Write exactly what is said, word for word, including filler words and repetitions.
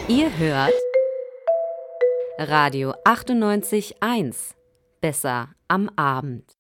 Ihr hört Radio achtundneunzig Komma eins. Besser am Abend.